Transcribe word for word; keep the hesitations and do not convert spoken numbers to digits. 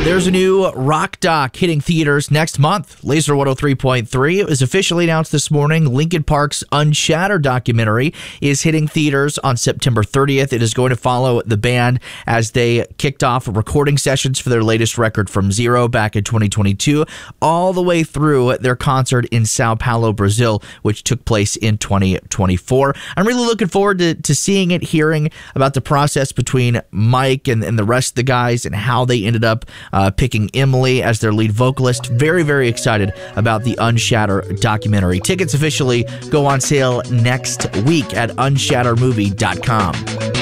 There's a new rock doc hitting theaters next month. Laser one oh three point three. It was officially announced this morning. Linkin Park's Unshattered documentary is hitting theaters on September thirtieth. It is going to follow the band as they kicked off recording sessions for their latest record From Zero back in twenty twenty-two, all the way through their concert in Sao Paulo, Brazil, which took place in twenty twenty-four. I'm really looking forward to, to seeing it, hearing about the process between Mike and, and the rest of the guys and how they ended up Uh, picking Emily as their lead vocalist. Very, very excited about the Unshattered documentary. Tickets officially go on sale next week at unshatter movie dot com.